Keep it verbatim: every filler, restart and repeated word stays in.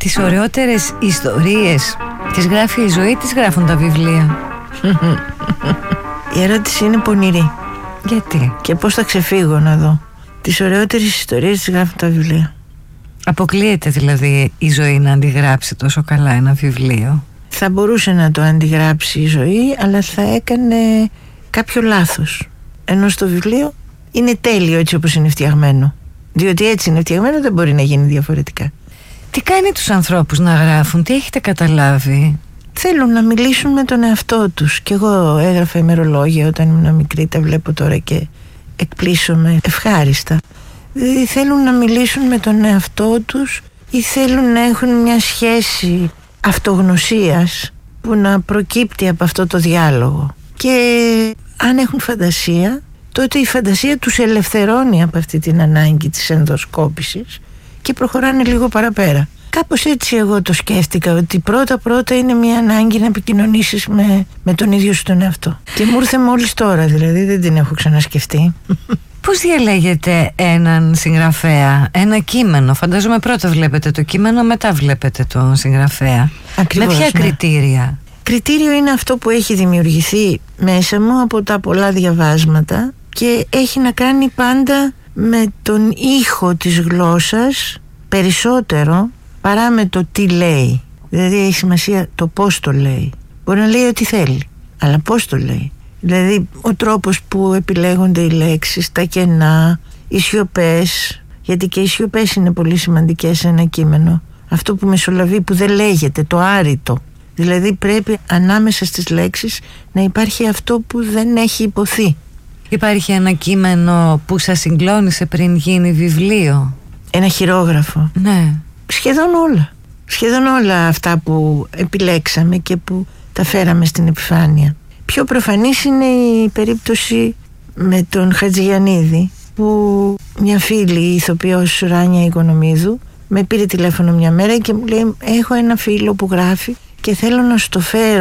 Τις ωραιότερες ιστορίες τις γράφει η ζωή, τις γράφουν τα βιβλία? Η ερώτηση είναι πονηρή. Γιατί? Και πώς θα ξεφύγω να δω? Τις ωραιότερες ιστορίες τις γράφουν τα βιβλία. Αποκλείεται δηλαδή η ζωή να αντιγράψει τόσο καλά ένα βιβλίο? Θα μπορούσε να το αντιγράψει η ζωή, αλλά θα έκανε κάποιο λάθος. Ενώ στο βιβλίο είναι τέλειο έτσι όπως είναι φτιαγμένο. Διότι έτσι είναι φτιαγμένο, δεν μπορεί να γίνει διαφορετικά. Τι κάνει τους ανθρώπους να γράφουν, τι έχετε καταλάβει? Θέλουν να μιλήσουν με τον εαυτό τους. Κι εγώ έγραφα ημερολόγια όταν ήμουν μικρή, τα βλέπω τώρα και εκπλήσωμαι ευχάριστα. Δηλαδή θέλουν να μιλήσουν με τον εαυτό τους ή θέλουν να έχουν μια σχέση αυτογνωσίας που να προκύπτει από αυτό το διάλογο. Και αν έχουν φαντασία, τότε η φαντασία τους ελευθερώνει από αυτή την ανάγκη της ενδοσκόπησης και προχωράνε λίγο παραπέρα. Κάπως έτσι εγώ το σκέφτηκα, ότι πρώτα πρώτα είναι μια ανάγκη να επικοινωνήσεις με, με τον ίδιο σου τον εαυτό. Και μου ήρθε μόλις τώρα, δηλαδή δεν την έχω ξανασκεφτεί. Πώς διαλέγετε έναν συγγραφέα, ένα κείμενο? Φαντάζομαι πρώτα βλέπετε το κείμενο, μετά βλέπετε τον συγγραφέα. Ακριβώς, με ποια ναι. κριτήρια? Κριτήριο είναι αυτό που έχει δημιουργηθεί μέσα μου από τα πολλά διαβάσματα και έχει να κάνει πάντα με τον ήχο της γλώσσας περισσότερο παρά με το τι λέει. Δηλαδή έχει σημασία το πώς το λέει. Μπορεί να λέει ό,τι θέλει, αλλά πώς το λέει. Δηλαδή ο τρόπος που επιλέγονται οι λέξεις, τα κενά, οι σιωπές, γιατί και οι σιωπές είναι πολύ σημαντικές σε ένα κείμενο. Αυτό που μεσολαβεί, που δεν λέγεται, το άρρητο. Δηλαδή πρέπει ανάμεσα στις λέξεις να υπάρχει αυτό που δεν έχει υποθεί. Υπάρχει ένα κείμενο που σας συγκλώνησε πριν γίνει βιβλίο? Ένα χειρόγραφο? Ναι. Σχεδόν όλα. Σχεδόν όλα αυτά που επιλέξαμε και που τα φέραμε στην επιφάνεια. Πιο προφανής είναι η περίπτωση με τον Χατζηγιαννίδη, που μια φίλη, η ηθοποιός Ράνια Οικονομίδου, με πήρε τηλέφωνο μια μέρα και μου λέει: έχω ένα φίλο που γράφει και θέλω να σου το φέρω